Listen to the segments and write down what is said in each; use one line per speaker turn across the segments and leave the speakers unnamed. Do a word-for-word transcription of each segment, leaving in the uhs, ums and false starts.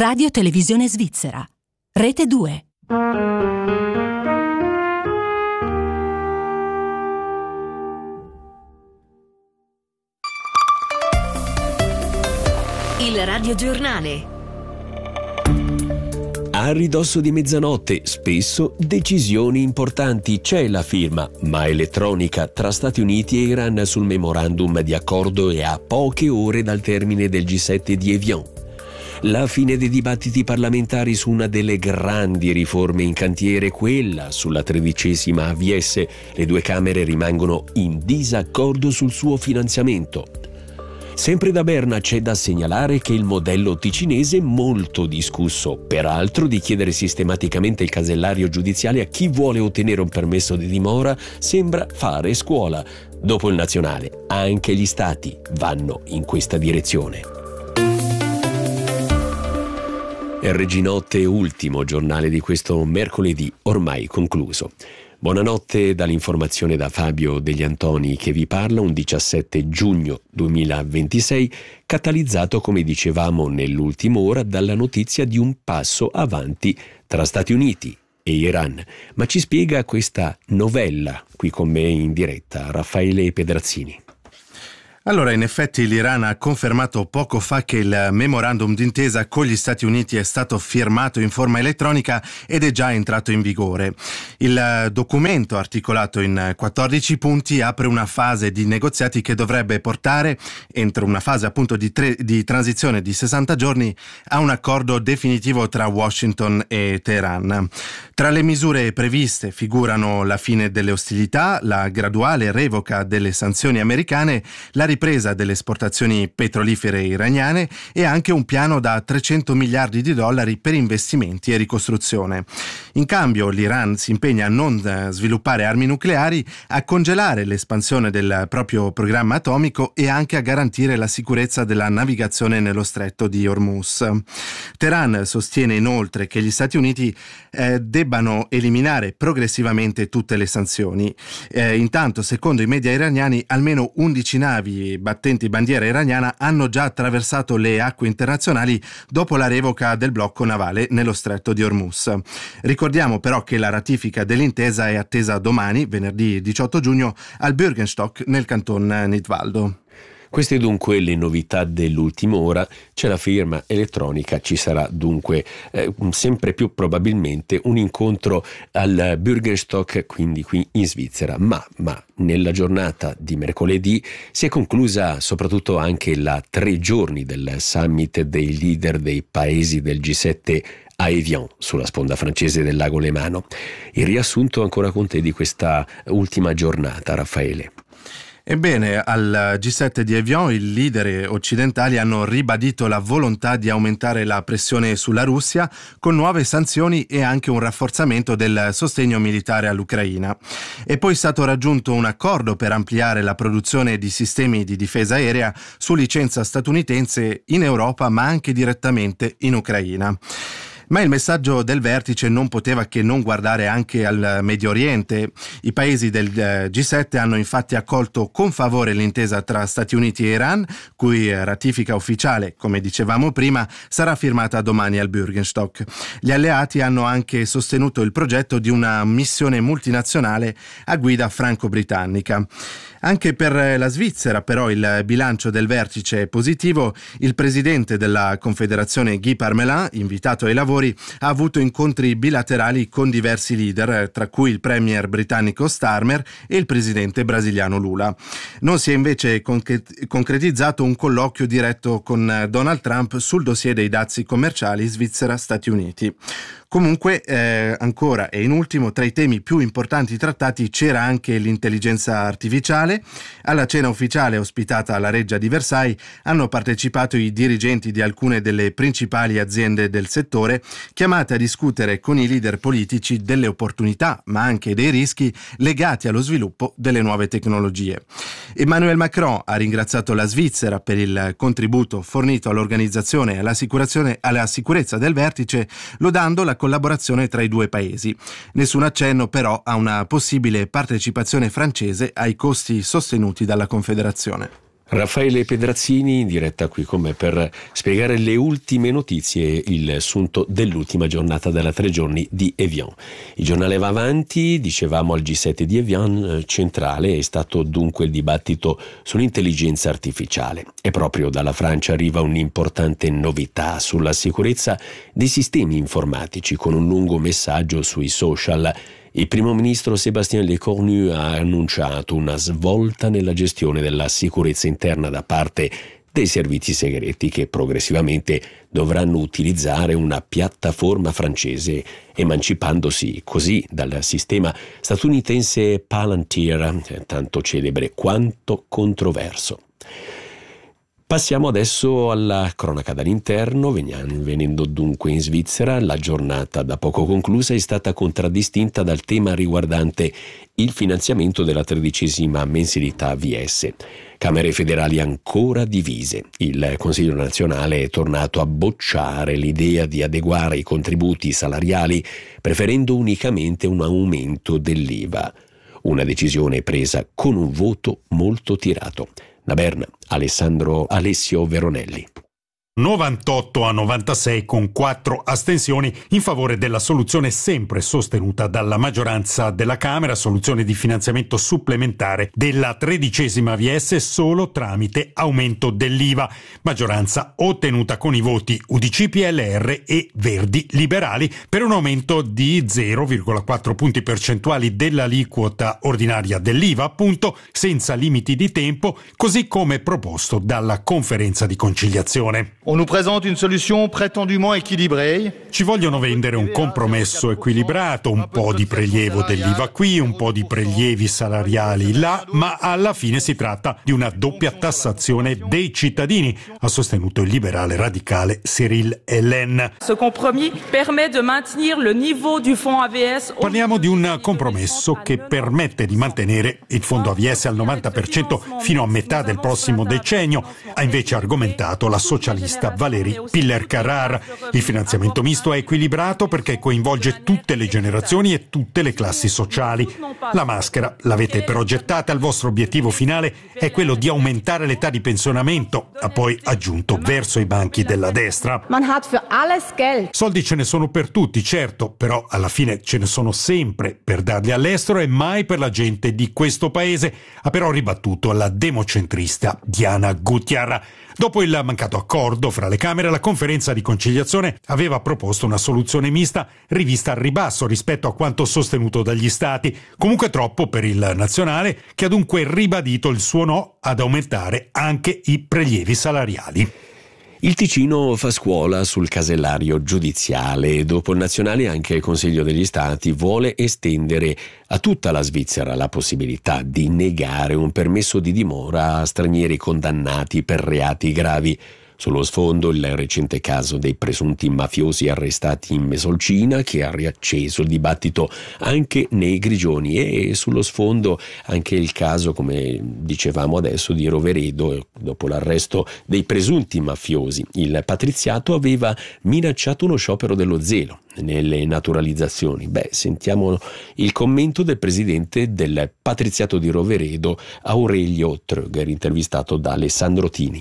Radio Televisione Svizzera. Rete due.
Il radiogiornale.
A ridosso di mezzanotte, spesso decisioni importanti. C'è la firma, ma elettronica, tra Stati Uniti e Iran sul memorandum di accordo e a poche ore dal termine del G sette di Evian. La fine dei dibattiti parlamentari su una delle grandi riforme in cantiere, quella sulla tredicesima A V S. Le due Camere rimangono in disaccordo sul suo finanziamento. Sempre da Berna c'è da segnalare che il modello ticinese, molto discusso, peraltro di chiedere sistematicamente il casellario giudiziale a chi vuole ottenere un permesso di dimora, sembra fare scuola. Dopo il nazionale, anche gli stati vanno in questa direzione. R G Notte, ultimo giornale di questo mercoledì, ormai concluso. Buonanotte dall'informazione da Fabio Degli Antoni che vi parla, un diciassette giugno duemilaventisei, catalizzato, come dicevamo nell'ultima ora, dalla notizia di un passo avanti tra Stati Uniti e Iran. Ma ci spiega questa novella, qui con me in diretta, Raffaele Pedrazzini.
Allora, in effetti l'Iran ha confermato poco fa che il memorandum d'intesa con gli Stati Uniti è stato firmato in forma elettronica ed è già entrato in vigore. Il documento, articolato in quattordici punti, apre una fase di negoziati che dovrebbe portare, entro una fase appunto di, tre, di transizione di sessanta giorni, a un accordo definitivo tra Washington e Teheran. Tra le misure previste figurano la fine delle ostilità, la graduale revoca delle sanzioni americane, la ripresa delle esportazioni petrolifere iraniane e anche un piano da trecento miliardi di dollari per investimenti e ricostruzione. In cambio, l'Iran si impegna a non sviluppare armi nucleari, a congelare l'espansione del proprio programma atomico e anche a garantire la sicurezza della navigazione nello stretto di Hormuz. Teheran sostiene inoltre che gli Stati Uniti eh, debbano eliminare progressivamente tutte le sanzioni. Eh, intanto, secondo i media iraniani, almeno undici navi battenti bandiera iraniana hanno già attraversato le acque internazionali dopo la revoca del blocco navale nello stretto di Hormuz. Ricordiamo però che la ratifica dell'intesa è attesa domani, venerdì diciotto giugno, al Bürgenstock nel canton Nidwaldo.
Queste dunque le novità dell'ultima ora. C'è la firma elettronica, ci sarà dunque eh, sempre più probabilmente un incontro al Bürgenstock, quindi qui in Svizzera, ma, ma nella giornata di mercoledì si è conclusa soprattutto anche la tre giorni del summit dei leader dei paesi del G sette a Evian, sulla sponda francese del lago Lemano. Il riassunto ancora con te di questa ultima giornata, Raffaele.
Ebbene, al G sette di Evian i leader occidentali hanno ribadito la volontà di aumentare la pressione sulla Russia con nuove sanzioni e anche un rafforzamento del sostegno militare all'Ucraina. È poi stato raggiunto un accordo per ampliare la produzione di sistemi di difesa aerea su licenza statunitense in Europa, ma anche direttamente in Ucraina. Ma il messaggio del vertice non poteva che non guardare anche al Medio Oriente. I paesi del G sette hanno infatti accolto con favore l'intesa tra Stati Uniti e Iran, cui ratifica ufficiale, come dicevamo prima, sarà firmata domani al Bürgenstock. Gli alleati hanno anche sostenuto il progetto di una missione multinazionale a guida franco-britannica. Anche per la Svizzera però il bilancio del vertice è positivo. Il presidente della Confederazione Guy Parmelin, invitato ai lavori, ha avuto incontri bilaterali con diversi leader, tra cui il premier britannico Starmer e il presidente brasiliano Lula. Non si è invece concretizzato un colloquio diretto con Donald Trump sul dossier dei dazi commerciali Svizzera-Stati Uniti. Comunque, eh, ancora e in ultimo, tra i temi più importanti trattati c'era anche l'intelligenza artificiale. Alla cena ufficiale ospitata alla Reggia di Versailles hanno partecipato i dirigenti di alcune delle principali aziende del settore, chiamate a discutere con i leader politici delle opportunità, ma anche dei rischi legati allo sviluppo delle nuove tecnologie. Emmanuel Macron ha ringraziato la Svizzera per il contributo fornito all'organizzazione e all'assicurazione alla sicurezza del vertice, lodando la collaborazione tra i due paesi. Nessun accenno però a una possibile partecipazione francese ai costi sostenuti dalla Confederazione.
Raffaele Pedrazzini in diretta qui con me per spiegare le ultime notizie, il sunto dell'ultima giornata della tre giorni di Evian. Il giornale va avanti, dicevamo al G sette di Evian, centrale è stato dunque il dibattito sull'intelligenza artificiale e proprio dalla Francia arriva un'importante novità sulla sicurezza dei sistemi informatici con un lungo messaggio sui social. Il primo ministro Sébastien Lecornu ha annunciato una svolta nella gestione della sicurezza interna da parte dei servizi segreti che progressivamente dovranno utilizzare una piattaforma francese, emancipandosi così dal sistema statunitense Palantir, tanto celebre quanto controverso. Passiamo adesso alla cronaca dall'interno, venendo dunque in Svizzera. La giornata da poco conclusa è stata contraddistinta dal tema riguardante il finanziamento della tredicesima mensilità V S. Camere federali ancora divise. Il Consiglio nazionale è tornato a bocciare l'idea di adeguare i contributi salariali, preferendo unicamente un aumento dell'I V A. Una decisione presa con un voto molto tirato. Da Berna, Alessandro Alessio Veronelli.
novantotto a novantasei con quattro astensioni in favore della soluzione sempre sostenuta dalla maggioranza della Camera, soluzione di finanziamento supplementare della tredicesima V S solo tramite aumento dell'I V A, maggioranza ottenuta con i voti U D C P L R e Verdi Liberali per un aumento di zero virgola quattro punti percentuali dell'aliquota ordinaria dell'I V A, appunto senza limiti di tempo, così come proposto dalla conferenza di conciliazione.
On nous présente une solution prétendument équilibrée.
Ci vogliono vendere un compromesso equilibrato, un po' di prelievo dell'I V A qui, un po' di prelievi salariali là, ma alla fine si tratta di una doppia tassazione dei cittadini, ha sostenuto il liberale radicale Cyril Hélène.
Ce compromis permet de maintenir le niveau du fonds A V S.
Parliamo di un compromesso che permette di mantenere il fondo A V S al novanta per cento fino a metà del prossimo decennio, ha invece argomentato la socialista Valérie Piller-Carrard. Il finanziamento misto è equilibrato perché coinvolge tutte le generazioni e tutte le classi sociali. La maschera l'avete però gettata, il vostro obiettivo finale è quello di aumentare l'età di pensionamento, ha poi aggiunto verso i banchi della destra.
Man hat für alles Geld.
Soldi ce ne sono per tutti, certo, però alla fine ce ne sono sempre per darli all'estero e mai per la gente di questo paese, ha però ribattuto la democentrista Diana Gutiarra. Dopo il mancato accordo fra le Camere, la conferenza di conciliazione aveva proposto una soluzione mista rivista al ribasso rispetto a quanto sostenuto dagli Stati, comunque troppo per il nazionale, che ha dunque ribadito il suo no ad aumentare anche i prelievi salariali.
Il Ticino fa scuola sul casellario giudiziale e dopo il nazionale anche il Consiglio degli Stati vuole estendere a tutta la Svizzera la possibilità di negare un permesso di dimora a stranieri condannati per reati gravi. Sullo sfondo il recente caso dei presunti mafiosi arrestati in Mesolcina che ha riacceso il dibattito anche nei Grigioni e sullo sfondo anche il caso, come dicevamo adesso, di Roveredo dopo l'arresto dei presunti mafiosi. Il patriziato aveva minacciato uno sciopero dello zelo nelle naturalizzazioni. Beh, sentiamo il commento del presidente del patriziato di Roveredo, Aurelio Tröger, intervistato da Alessandro Tini.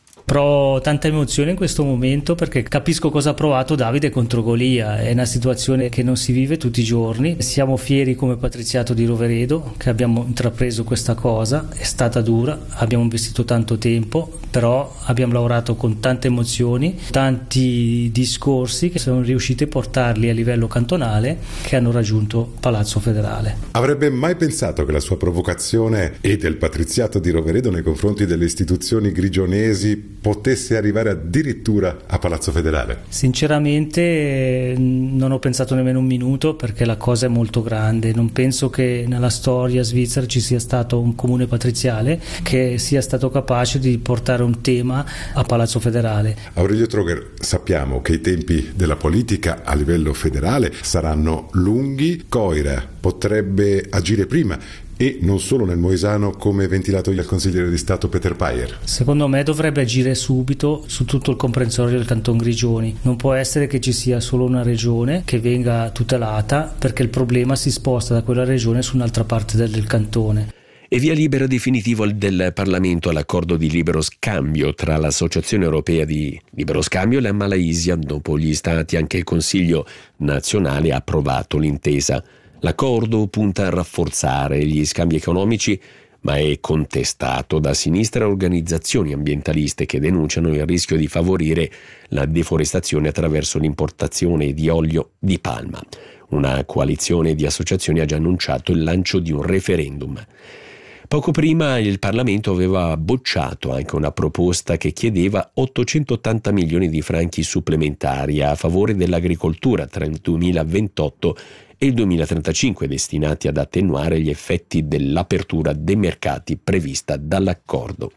Provo tanta emozione in questo momento perché capisco cosa ha provato Davide contro Golia. È una situazione che non si vive tutti i giorni. Siamo fieri come patriziato di Roveredo che abbiamo intrapreso questa cosa. È stata dura, abbiamo investito tanto tempo, però abbiamo lavorato con tante emozioni, tanti discorsi che siamo riusciti a portarli a livello cantonale che hanno raggiunto Palazzo Federale.
Avrebbe mai pensato che la sua provocazione e del patriziato di Roveredo nei confronti delle istituzioni grigionesi potesse arrivare addirittura a Palazzo Federale?
Sinceramente non ho pensato nemmeno un minuto perché la cosa è molto grande. Non penso che nella storia svizzera ci sia stato un comune patriziale che sia stato capace di portare un tema a Palazzo Federale.
Aurelio Tröger, sappiamo che i tempi della politica a livello federale saranno lunghi. Coira potrebbe agire prima e non solo nel Moesano come ventilato il consigliere di Stato Peter Payer.
Secondo me dovrebbe agire subito su tutto il comprensorio del Canton Grigioni. Non può essere che ci sia solo una regione che venga tutelata perché il problema si sposta da quella regione su un'altra parte del, del cantone.
E via libera definitivo del Parlamento all'accordo di libero scambio tra l'Associazione Europea di Libero Scambio e la Malaysia. Dopo gli Stati, anche il Consiglio nazionale ha approvato l'intesa. L'accordo punta a rafforzare gli scambi economici, ma è contestato da sinistra e organizzazioni ambientaliste che denunciano il rischio di favorire la deforestazione attraverso l'importazione di olio di palma. Una coalizione di associazioni ha già annunciato il lancio di un referendum. Poco prima il Parlamento aveva bocciato anche una proposta che chiedeva ottocentottanta milioni di franchi supplementari a favore dell'agricoltura tra il duemilaventotto e il duemilatrentacinque, destinati ad attenuare gli effetti dell'apertura dei mercati prevista dall'accordo.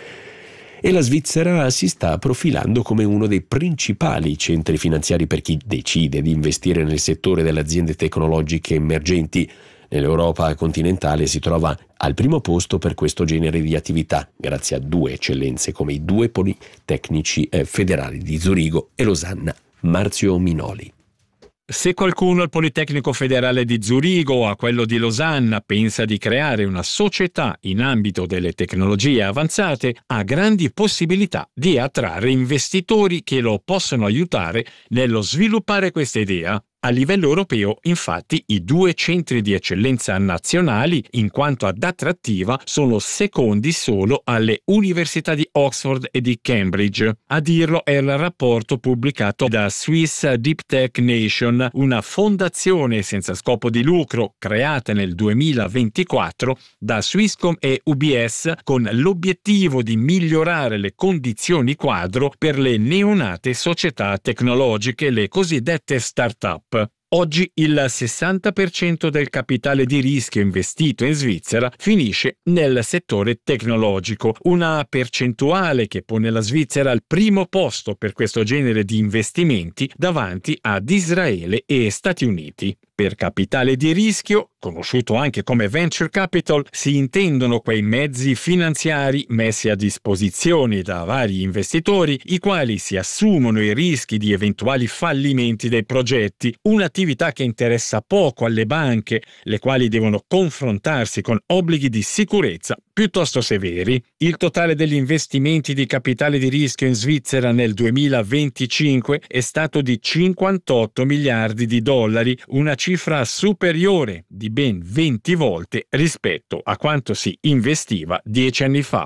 E la Svizzera si sta profilando come uno dei principali centri finanziari per chi decide di investire nel settore delle aziende tecnologiche emergenti. Nell'Europa continentale si trova al primo posto per questo genere di attività, grazie a due eccellenze come i due politecnici eh, federali di Zurigo e Losanna. Marzio Minoli.
Se qualcuno al Politecnico Federale di Zurigo o a quello di Losanna pensa di creare una società in ambito delle tecnologie avanzate, ha grandi possibilità di attrarre investitori che lo possono aiutare nello sviluppare questa idea. A livello europeo, infatti, i due centri di eccellenza nazionali, in quanto ad attrattiva, sono secondi solo alle università di Oxford e di Cambridge. A dirlo è il rapporto pubblicato da Swiss Deep Tech Nation, una fondazione senza scopo di lucro creata nel duemilaventiquattro da Swisscom e U B S con l'obiettivo di migliorare le condizioni quadro per le neonate società tecnologiche, le cosiddette start-up. Oggi il sessanta per cento del capitale di rischio investito in Svizzera finisce nel settore tecnologico, una percentuale che pone la Svizzera al primo posto per questo genere di investimenti davanti ad Israele e Stati Uniti. Per capitale di rischio, conosciuto anche come venture capital, si intendono quei mezzi finanziari messi a disposizione da vari investitori, i quali si assumono i rischi di eventuali fallimenti dei progetti, un'attività che interessa poco alle banche, le quali devono confrontarsi con obblighi di sicurezza piuttosto severi. Il totale degli investimenti di capitale di rischio in Svizzera nel duemilaventicinque è stato di cinquantotto miliardi di dollari, una cifra superiore di ben venti volte rispetto a quanto si investiva dieci anni fa.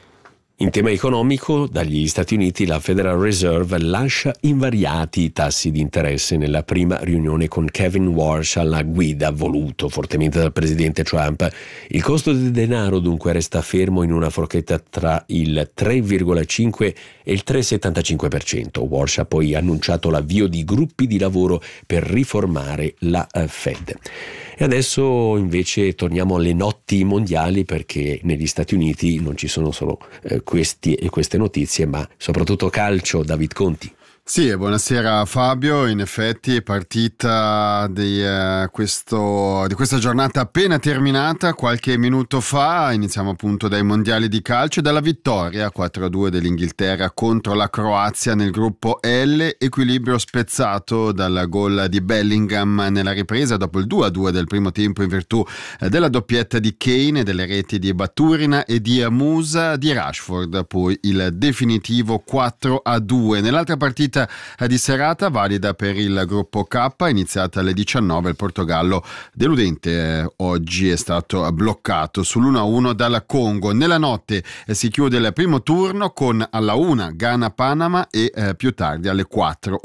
In tema economico, dagli Stati Uniti la Federal Reserve lascia invariati i tassi di interesse nella prima riunione con Kevin Warsh alla guida, voluto fortemente dal presidente Trump. Il costo del denaro dunque resta fermo in una forchetta tra il tre virgola cinque e il tre virgola settantacinque per cento. Warsh ha poi annunciato l'avvio di gruppi di lavoro per riformare la Fed. E adesso invece torniamo alle notti mondiali, perché negli Stati Uniti non ci sono solo eh, questi e queste notizie, ma soprattutto calcio. David Conti.
Sì, buonasera Fabio. In effetti partita di, eh, questo, di questa giornata appena terminata qualche minuto fa. Iniziamo appunto dai mondiali di calcio e dalla vittoria quattro a due dell'Inghilterra contro la Croazia nel gruppo L, equilibrio spezzato dal gol di Bellingham nella ripresa dopo il due a due del primo tempo in virtù eh, della doppietta di Kane e delle reti di Baturina e di Musa, di Rashford poi il definitivo quattro a due. Nell'altra partita di serata valida per il gruppo K, iniziata alle diciannove, il Portogallo deludente eh, oggi è stato bloccato sull'uno a uno dalla Congo. Nella notte eh, si chiude il primo turno con alla una Ghana-Panama e eh, più tardi alle quattro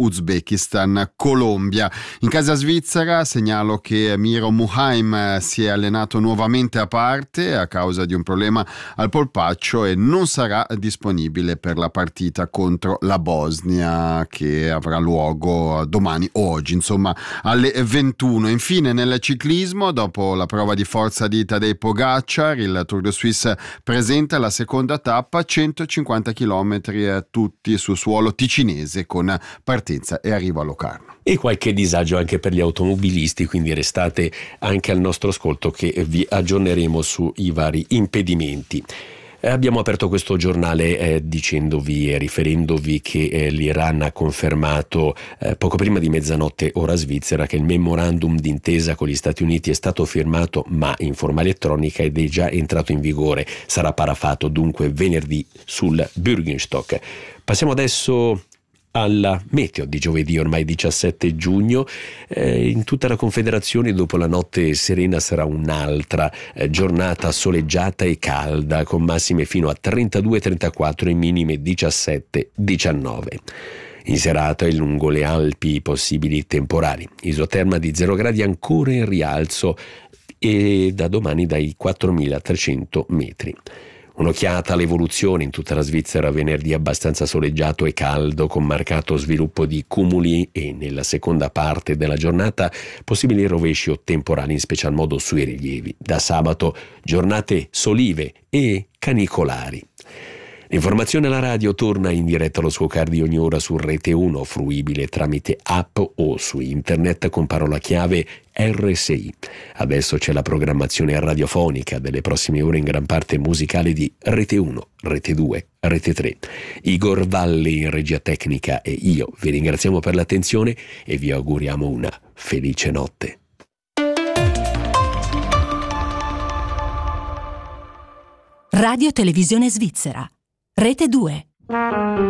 Uzbekistan-Colombia. In casa svizzera segnalo che Miro Muheim eh, si è allenato nuovamente a parte a causa di un problema al polpaccio e non sarà disponibile per la partita contro la Bosnia, che avrà luogo domani o oggi, insomma alle ventuno. Infine nel ciclismo, dopo la prova di forza di Tadej Pogacar, il Tour de Suisse presenta la seconda tappa, centocinquanta chilometri tutti su suolo ticinese con partenza e arrivo a Locarno.
E qualche disagio anche per gli automobilisti, quindi restate anche al nostro ascolto che vi aggiorneremo sui vari impedimenti. Abbiamo aperto questo giornale eh, dicendovi e riferendovi che eh, l'Iran ha confermato eh, poco prima di mezzanotte ora svizzera che il memorandum d'intesa con gli Stati Uniti è stato firmato ma in forma elettronica ed è già entrato in vigore. Sarà parafato dunque venerdì sul Bürgenstock. Passiamo adesso alla meteo di giovedì, ormai diciassette giugno. Eh, in tutta la Confederazione dopo la notte serena sarà un'altra eh, giornata soleggiata e calda, con massime fino a trentadue trentaquattro e minime diciassette diciannove. In serata e lungo le Alpi possibili temporali, isoterma di zero gradi ancora in rialzo e da domani dai quattromilatrecento metri. Un'occhiata all'evoluzione in tutta la Svizzera, venerdì abbastanza soleggiato e caldo con marcato sviluppo di cumuli e nella seconda parte della giornata possibili rovesci o temporali in special modo sui rilievi. Da sabato giornate solive e canicolari. L'informazione alla radio torna in diretta allo suo car di ogni ora su Rete uno, fruibile tramite app o su internet con parola chiave R S I. Adesso c'è la programmazione radiofonica delle prossime ore in gran parte musicale di Rete uno, Rete due, Rete tre. Igor Valli in regia tecnica e io vi ringraziamo per l'attenzione e vi auguriamo una felice notte.
Radio Televisione Svizzera. Rete due.